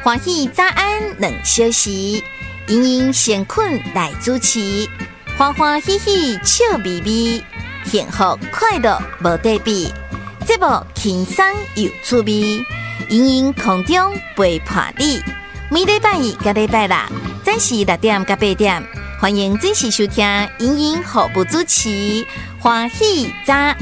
欢喜早安两小时，盈盈闲困来主持，欢欢喜喜笑眯眯，幸福快乐无对比。节目轻松有趣味，盈盈空中陪伴你。每礼拜二甲礼拜六，早时6點甲8點，歡迎準時收聽盈盈服務主持，歡喜早